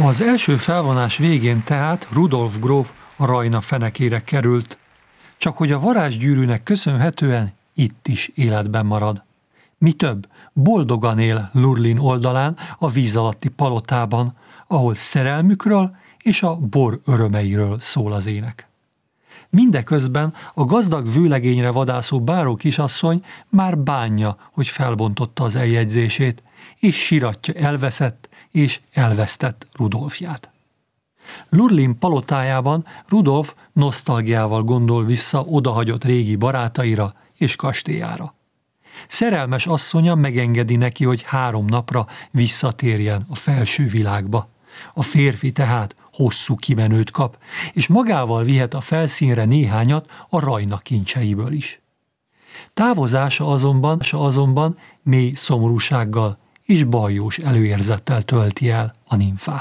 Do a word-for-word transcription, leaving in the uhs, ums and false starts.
Az első felvonás végén tehát Rudolf gróf a Rajna fenekére került, csak hogy a varázsgyűrűnek köszönhetően itt is életben marad. Mi több, boldogan él Lurlin oldalán a víz alatti palotában, ahol szerelmükről és a bor örömeiről szól az ének. Mindeközben a gazdag vőlegényre vadászó báró kisasszony már bánja, hogy felbontotta az eljegyzését, és siratja elveszett és elvesztett Rudolfját. Lurlin palotájában Rudolf nosztalgiával gondol vissza odahagyott régi barátaira és kastélyára. Szerelmes asszonya megengedi neki, hogy három napra visszatérjen a felső világba. A férfi tehát hosszú kimenőt kap, és magával vihet a felszínre néhányat a Rajna kincseiből is. Távozása azonban, azonban mély szomorúsággal és baljós előérzettel tölti el a nimfát.